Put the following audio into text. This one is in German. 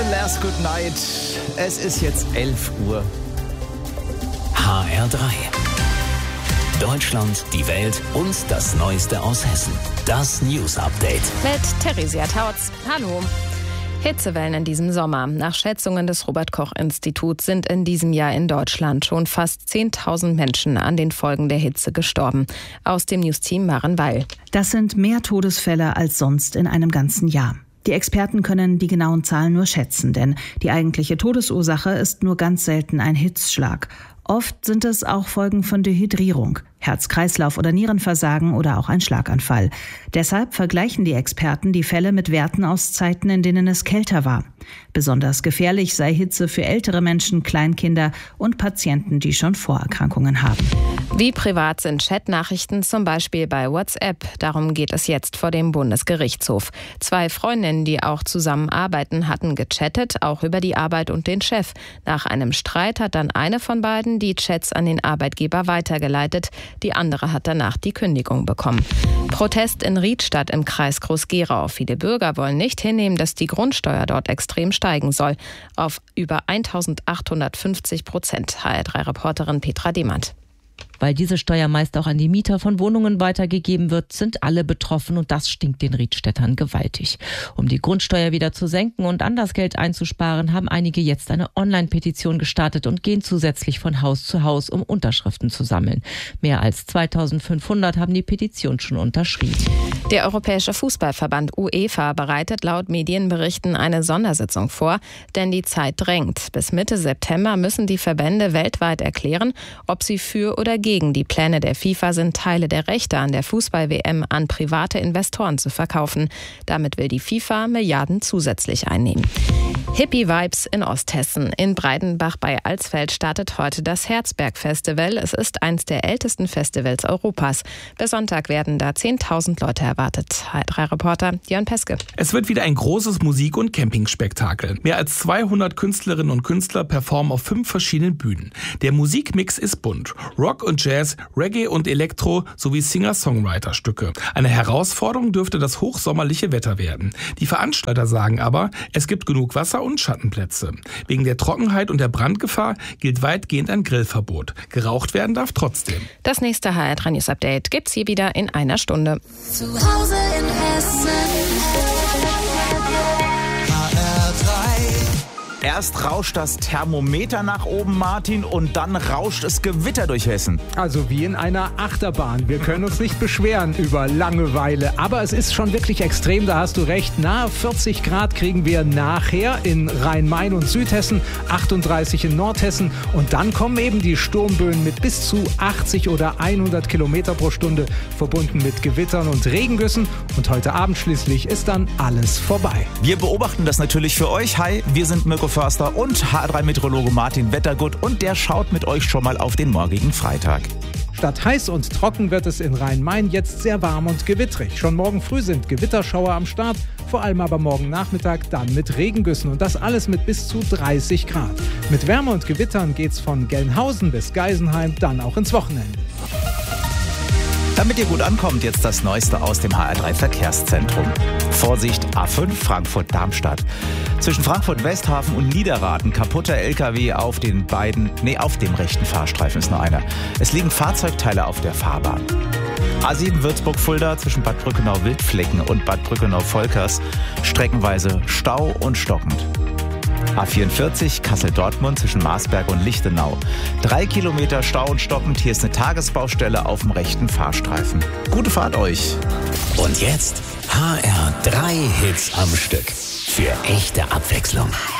Last Good Night. Es ist jetzt 11 Uhr. HR3. Deutschland, die Welt und das Neueste aus Hessen. Das News Update. Mit Theresia Tautz. Hallo. Hitzewellen in diesem Sommer. Nach Schätzungen des Robert-Koch-Instituts sind in diesem Jahr in Deutschland schon fast 10.000 Menschen an den Folgen der Hitze gestorben. Aus dem News-Team Maren Weil. Das sind mehr Todesfälle als sonst in einem ganzen Jahr. Die Experten können die genauen Zahlen nur schätzen, denn die eigentliche Todesursache ist nur ganz selten ein Hitzschlag. Oft sind es auch Folgen von Dehydrierung, Herz-Kreislauf- oder Nierenversagen oder auch ein Schlaganfall. Deshalb vergleichen die Experten die Fälle mit Werten aus Zeiten, in denen es kälter war. Besonders gefährlich sei Hitze für ältere Menschen, Kleinkinder und Patienten, die schon Vorerkrankungen haben. Wie privat sind Chatnachrichten zum Beispiel bei WhatsApp? Darum geht es jetzt vor dem Bundesgerichtshof. 2 Freundinnen, die auch zusammenarbeiten, hatten gechattet, auch über die Arbeit und den Chef. Nach einem Streit hat dann eine von beiden die Chats an den Arbeitgeber weitergeleitet. Die andere hat danach die Kündigung bekommen. Protest in Riedstadt im Kreis Groß-Gerau. Viele Bürger wollen nicht hinnehmen, dass die Grundsteuer dort extrem steigen soll. Auf über 1.850%. HR3-Reporterin Petra Demand. Weil diese Steuer meist auch an die Mieter von Wohnungen weitergegeben wird, sind alle betroffen und das stinkt den Riedstädtern gewaltig. Um die Grundsteuer wieder zu senken und anders Geld einzusparen, haben einige jetzt eine Online-Petition gestartet und gehen zusätzlich von Haus zu Haus, um Unterschriften zu sammeln. Mehr als 2.500 haben die Petition schon unterschrieben. Der Europäische Fußballverband UEFA bereitet laut Medienberichten eine Sondersitzung vor, denn die Zeit drängt. Bis Mitte September müssen die Verbände weltweit erklären, ob sie für oder gegen die Pläne der FIFA sind, Teile der Rechte an der Fußball-WM an private Investoren zu verkaufen. Damit will die FIFA Milliarden zusätzlich einnehmen. Hippie-Vibes in Osthessen. In Breidenbach bei Alsfeld startet heute das Herzberg-Festival. Es ist eines der ältesten Festivals Europas. Bis Sonntag werden da 10.000 Leute erwartet. HR3-Reporter Jörn Peske. Es wird wieder ein großes Musik- und Campingspektakel. Mehr als 200 Künstlerinnen und Künstler performen auf 5 verschiedenen Bühnen. Der Musikmix ist bunt. Rock und Jazz, Reggae und Elektro sowie Singer-Songwriter-Stücke. Eine Herausforderung dürfte das hochsommerliche Wetter werden. Die Veranstalter sagen aber, es gibt genug Wasser und Schattenplätze. Wegen der Trockenheit und der Brandgefahr gilt weitgehend ein Grillverbot. Geraucht werden darf trotzdem. Das nächste HR3 News Update gibt's hier wieder in einer Stunde. Zu Hause in Hessen. Erst rauscht das Thermometer nach oben, Martin, und dann rauscht es Gewitter durch Hessen. Also wie in einer Achterbahn. Wir können uns nicht beschweren über Langeweile. Aber es ist schon wirklich extrem, da hast du recht. Nahe 40 Grad kriegen wir nachher in Rhein-Main und Südhessen, 38 in Nordhessen. Und dann kommen eben die Sturmböen mit bis zu 80 oder 100 Kilometer pro Stunde, verbunden mit Gewittern und Regengüssen. Und heute Abend schließlich ist dann alles vorbei. Wir beobachten das natürlich für euch. Hi, wir sind Mirko Förster und HR3-Meteorologe Martin Wettergut und der schaut mit euch schon mal auf den morgigen Freitag. Statt heiß und trocken wird es in Rhein-Main jetzt sehr warm und gewittrig. Schon morgen früh sind Gewitterschauer am Start, vor allem aber morgen Nachmittag dann mit Regengüssen und das alles mit bis zu 30 Grad. Mit Wärme und Gewittern geht's von Gelnhausen bis Geisenheim dann auch ins Wochenende. Damit ihr gut ankommt, jetzt das Neueste aus dem HR3 Verkehrszentrum. Vorsicht, A5 Frankfurt-Darmstadt. Zwischen Frankfurt-Westhafen und Niederraden kaputter LKW auf dem rechten Fahrstreifen ist nur einer. Es liegen Fahrzeugteile auf der Fahrbahn. A7 Würzburg-Fulda zwischen Bad Brückenau-Wildflecken und Bad Brückenau-Volkers streckenweise Stau und stockend. A44 Kassel-Dortmund zwischen Marsberg und Lichtenau. 3 Kilometer Stau und stockend. Hier ist eine Tagesbaustelle auf dem rechten Fahrstreifen. Gute Fahrt euch. Und jetzt HR3 Hits am Stück. Für echte Abwechslung.